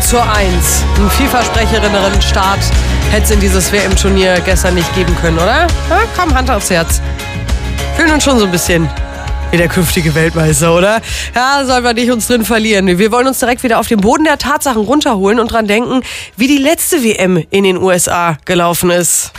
0:1. Einen vielversprecherinneren Start hätte es in dieses WM-Turnier gestern nicht geben können, oder? Na, komm, Hand aufs Herz. Fühlen uns schon so ein bisschen wie der künftige Weltmeister, oder? Ja, sollen wir nicht uns drin verlieren. Wir wollen uns direkt wieder auf den Boden der Tatsachen runterholen und dran denken, wie die letzte WM in den USA gelaufen ist.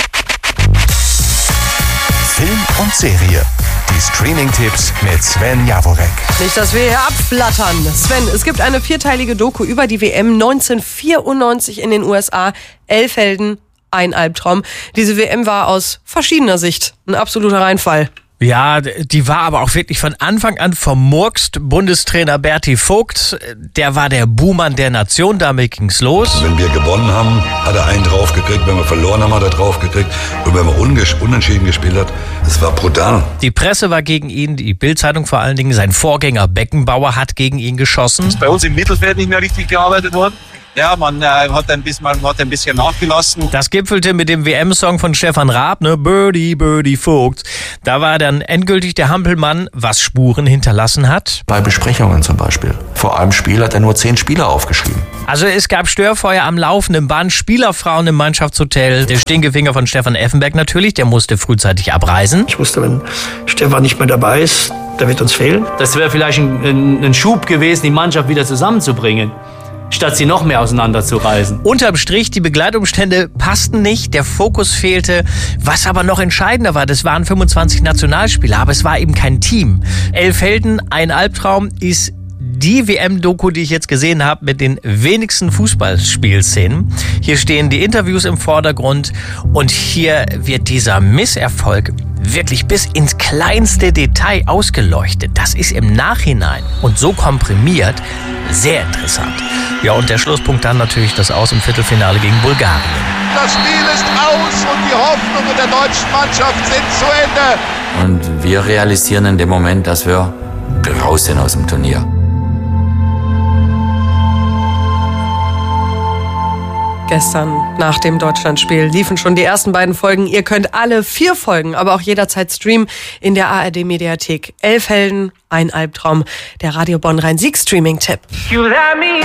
Film und Serie. Die Streaming-Tipps mit Sven Jaworek. Nicht, dass wir hier abflattern. Sven, es gibt eine 4-teilige Doku über die WM 1994 in den USA. 11 Helden, ein Albtraum. Diese WM war aus verschiedener Sicht ein absoluter Reinfall. Ja, die war aber auch wirklich von Anfang an vermurkst. Bundestrainer Berti Vogt, der war der Buhmann der Nation, damit ging's los. Wenn wir gewonnen haben, hat er einen draufgekriegt. Wenn wir verloren haben, hat er draufgekriegt. Und wenn wir unentschieden gespielt hat, das war brutal. Die Presse war gegen ihn, die Bild-Zeitung vor allen Dingen. Sein Vorgänger Beckenbauer hat gegen ihn geschossen. Ist bei uns im Mittelfeld nicht mehr richtig gearbeitet worden. Ja, man hat ein bisschen nachgelassen. Das gipfelte mit dem WM-Song von Stefan Raab, ne? Birdie, Birdie Vogt. Da war dann endgültig der Hampelmann, was Spuren hinterlassen hat. Bei Besprechungen zum Beispiel. Vor einem Spiel hat er nur 10 Spieler aufgeschrieben. Also es gab Störfeuer am laufenden Band, Spielerfrauen im Mannschaftshotel. Der Stinkefinger von Stefan Effenberg natürlich, der musste frühzeitig abreisen. Ich wusste, wenn Stefan nicht mehr dabei ist, der wird uns fehlen. Das wäre vielleicht ein Schub gewesen, die Mannschaft wieder zusammenzubringen, statt sie noch mehr auseinanderzureißen. Unterm Strich, die Begleitumstände passten nicht, der Fokus fehlte. Was aber noch entscheidender war, das waren 25 Nationalspieler, aber es war eben kein Team. 11 Helden, ein Albtraum ist die WM-Doku, die ich jetzt gesehen habe, mit den wenigsten Fußballspielszenen. Hier stehen die Interviews im Vordergrund und hier wird dieser Misserfolg wirklich bis ins kleinste Detail ausgeleuchtet. Das ist im Nachhinein und so komprimiert sehr interessant. Ja, und der Schlusspunkt dann natürlich das Aus im Viertelfinale gegen Bulgarien. Das Spiel ist aus und die Hoffnungen der deutschen Mannschaft sind zu Ende. Und wir realisieren in dem Moment, dass wir raus sind aus dem Turnier. Gestern nach dem Deutschlandspiel liefen schon die ersten beiden Folgen. Ihr könnt alle 4 Folgen, aber auch jederzeit streamen in der ARD-Mediathek. 11 Helden, ein Albtraum. Der Radio Bonn Rhein-Sieg-Streaming-Tipp.